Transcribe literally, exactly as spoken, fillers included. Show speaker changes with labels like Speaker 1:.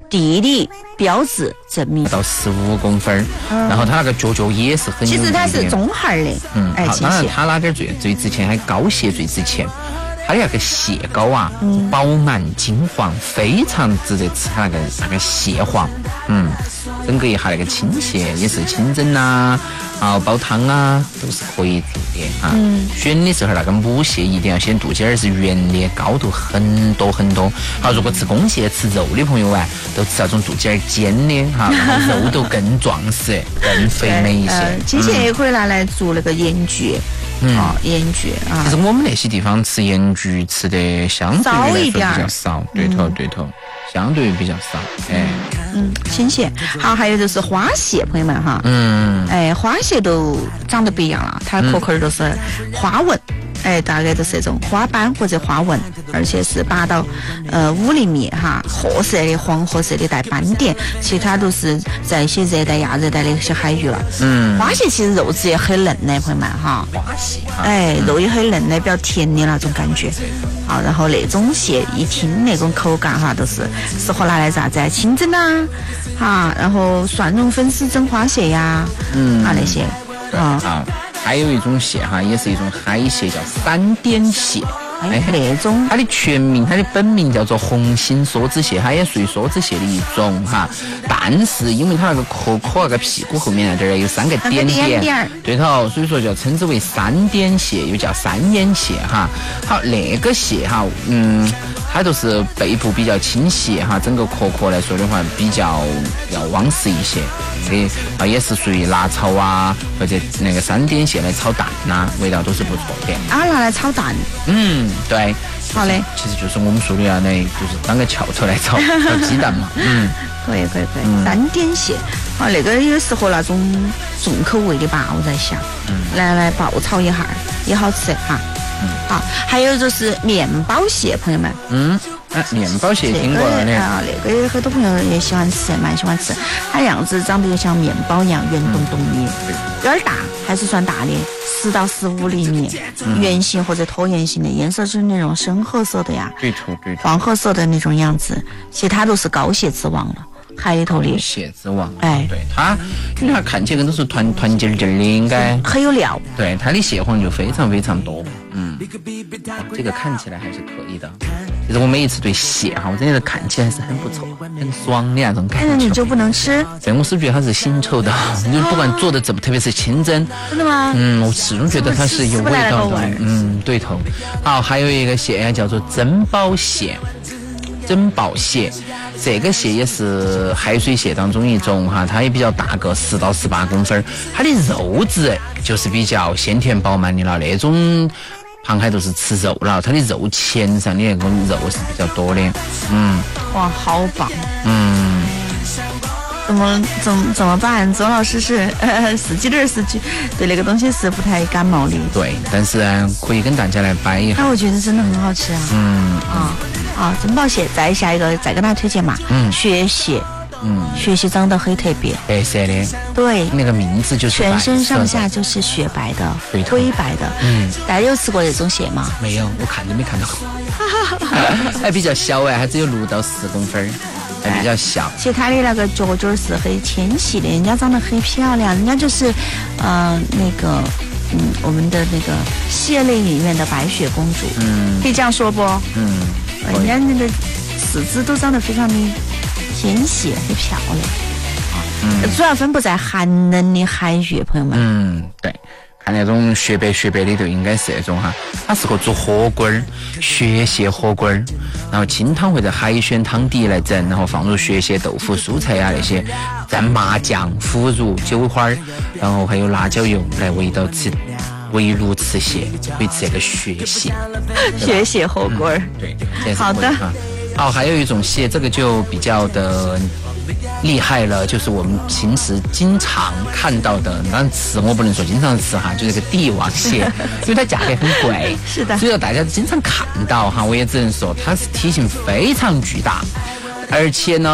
Speaker 1: 地理标志证明
Speaker 2: 到十五公分，嗯、然后它那个脚脚也是很有力的。
Speaker 1: 其实它是中孩的，
Speaker 2: 嗯，
Speaker 1: 哎，
Speaker 2: 当然它哪点最最值钱，还高鞋最值钱。它的那个蟹膏啊，嗯、饱满金黄，非常值得吃它那个那个蟹黄，嗯，整个一下那个清蟹也是清蒸啊，啊煲汤啊都是可以做的啊。嗯、选的时候那个母蟹一定要选肚脐儿是圆的，高度很多很多。好，如果吃公蟹吃肉的朋友啊，都吃那种肚脐儿尖的哈，然后肉都更壮实、更肥美一些。呃、
Speaker 1: 金蟹也可以拿来做那个盐焗。嗯，哦，盐焗啊，
Speaker 2: 其实我们那些地方吃盐焗吃的相对来说比较少，对头对头，相对比较少，哎，
Speaker 1: 嗯，清蟹，好，还有就是花蟹，朋友们哈，
Speaker 2: 嗯，
Speaker 1: 哎，花蟹都长得不一样了，它的壳壳都是花纹。哎，大概都是这种花斑或者花纹，而且是八到呃五厘米哈，褐色的、黄褐色的带斑点，其他都是在一些热带、亚热带的一些海域了。嗯，花蟹其实肉质也很嫩的，朋友们哈。
Speaker 2: 花蟹，
Speaker 1: 哎，肉也很嫩的，比较甜的那种感觉。好，然后那种蟹一听那种口感哈，都是适合拿来啥子清蒸啊，哈，然后蒜蓉粉丝蒸花蟹呀，嗯啊那些，
Speaker 2: 啊。啊还有一种蟹哈，也是一种海蟹，叫三点蟹。
Speaker 1: 哎，那种
Speaker 2: 它的全名，它的本名叫做红心梭子蟹，它也属于梭子蟹的一种哈。但是因为它那个壳壳那个屁股后面那点儿有三个点点，点对头，所以说就称之为三点蟹，又叫三眼蟹哈。好，那个蟹哈，嗯，它都是背部比较倾斜哈，整个壳壳来说的话比较比较汪实一些。的啊，也是属于辣炒啊，或者那个三点蟹来炒蛋呐、啊，味道都是不错的。
Speaker 1: 啊，拿来炒蛋？
Speaker 2: 嗯，对。
Speaker 1: 好嘞。
Speaker 2: 其实就是我们说的啊，那就是当个翘头来炒炒鸡蛋嘛。嗯，
Speaker 1: 可以可以可以。嗯、三点蟹，啊，那个也适合那种重口味的吧？我在想，嗯，来来爆炒一下也好吃哈。嗯，好，还有就是面包蟹，朋友们。
Speaker 2: 嗯。啊，面包蟹听过了呢。
Speaker 1: 啊，那个很多朋友也喜欢吃，蛮喜欢吃。它样子长得像面包一样圆咚咚的，有点大，还是算大的，十到十五厘米，嗯、圆形或者椭圆形的，颜色是那种深褐色的呀，
Speaker 2: 对头对头，
Speaker 1: 黄褐色的那种样子。其他都是高蟹之王了，海里头的
Speaker 2: 蟹之王。
Speaker 1: 哎，
Speaker 2: 对它，因为它看起来都是团团结结的，应该
Speaker 1: 很有料。
Speaker 2: 对，它的蟹黄就非常非常多。嗯、哦，这个看起来还是可以的。其实我每一次对蟹哈，我真的看起来还是很不错，很爽的那种感觉。
Speaker 1: 那你就不能吃？
Speaker 2: 对，我是觉得它是腥臭的，就不管做的怎么，特别是清蒸。
Speaker 1: 真的吗？
Speaker 2: 嗯，我始终觉得它是有味道的。嗯，对头。好，还有一个蟹叫做珍宝蟹，珍宝蟹，这个蟹也是海水蟹当中一种哈，它也比较大个，十到十八公分，它的肉质就是比较鲜甜饱满的了，那种。螃蟹都是吃肉了，它的肉前上的那种肉是比较多的。嗯，
Speaker 1: 哇，好棒。
Speaker 2: 嗯，
Speaker 1: 怎么怎么怎么办？周老师是呃十几点十几，对那个东西是不太感冒的。
Speaker 2: 对，但是呢，可以跟大家来掰一下。
Speaker 1: 那我觉得真的很好吃啊。
Speaker 2: 嗯
Speaker 1: 啊啊，珍宝蟹，再下一个再跟大家推荐嘛。
Speaker 2: 嗯，
Speaker 1: 雪蟹。嗯，血蟹长得很特别，
Speaker 2: 白色的，
Speaker 1: 对，
Speaker 2: 那个名字就是
Speaker 1: 全身上下就是雪白的，灰白的。嗯，大家有吃过这种蟹吗？
Speaker 2: 没有，我看都没看到。还比较小哎，还只有六到十公分，还比较小。
Speaker 1: 其实它的那个脚脚是很纤细的，人家长得很漂亮，人家就是呃那个嗯我们的那个蟹类里面的白雪公主，嗯，可以这样说不？
Speaker 2: 嗯，
Speaker 1: 人家那个四肢都长得非常的纤细，很漂亮啊。嗯，主要分布在寒冷的海域，朋友们。
Speaker 2: 嗯，对。看那种雪白雪白的就应该是那种哈，它适合做火锅儿，雪蟹火锅儿，然后清汤或者海鲜汤底来整，然后放入雪蟹、豆腐、蔬菜啊那些，蘸麻酱、腐乳、韭花，然后还有辣椒油来围到吃，围炉吃蟹，可以吃那个雪蟹，
Speaker 1: 雪蟹火锅儿、
Speaker 2: 嗯。对，
Speaker 1: 好的。
Speaker 2: 好，还有一种蟹，这个就比较的厉害了，就是我们平时经常看到的，当然吃我不能说经常吃哈，就是这个帝王蟹，因为它价格很贵，
Speaker 1: 是的，
Speaker 2: 所以大家经常看到哈，我也只能说它是体型非常巨大，而且呢。